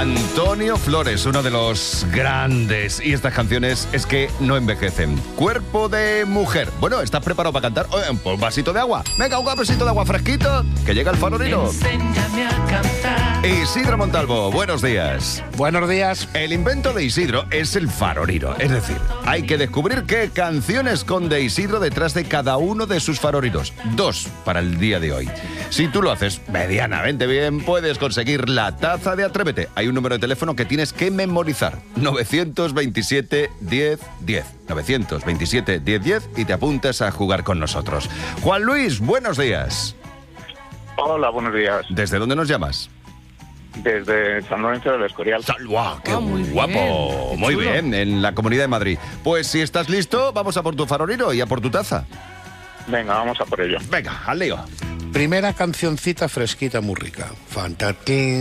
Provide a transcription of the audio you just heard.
Antonio Flores, uno de los grandes. Y estas canciones es que no envejecen. Cuerpo de mujer. Bueno, ¿estás preparado para cantar? Oye, un vasito de agua. Venga, un vasito de agua fresquito, que llega el farolino. Enséñame a cantar. Isidro Montalvo, buenos días. Buenos días. El invento de Isidro es el farolino. Es decir, hay que descubrir qué canción esconde Isidro detrás de cada uno de sus farolinos. 2 para el día de hoy. Si tú lo haces medianamente bien, puedes conseguir la taza de Atrévete. Hay un número de teléfono que tienes que memorizar. 927 10 10. 927 10 10 y te apuntas a jugar con nosotros. Juan Luis, buenos días. Hola, buenos días. ¿Desde dónde nos llamas? Desde San Lorenzo del Escorial. ¡Guau! ¡Qué muy guapo! bien, Muy qué chulo. bien, en la Comunidad de Madrid. Pues si estás listo, vamos a por tu farolino y a por tu taza. Venga, vamos a por ello. Venga, al lío. Primera cancioncita fresquita, muy rica. Fantatín.